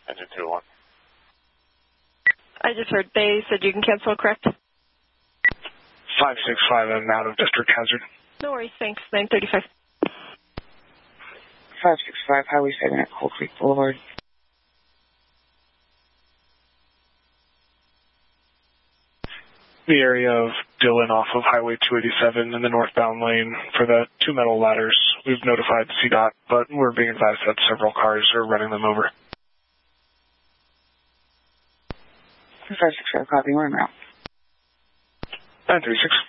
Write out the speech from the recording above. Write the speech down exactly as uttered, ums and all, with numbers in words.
Engine two one. I just heard they said you can cancel, correct? five six five, I'm out of district hazard. No worries, thanks. nine thirty-five. five six five, Highway seven at Cold Creek Boulevard. The area of Dillon off of Highway two eighty-seven in the northbound lane for the two metal ladders. We've notified C DOT, but we're being advised that several cars are running them over. five six five, copy, we're en route. nine three six.